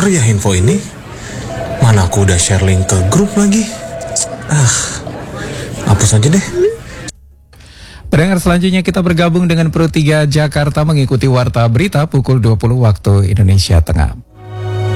error ya info ini? Mana aku udah share link ke grup lagi. Hapus aja deh. Pendengar, selanjutnya kita bergabung dengan Pro 3 Jakarta mengikuti Warta Berita pukul 20 waktu Indonesia Tengah.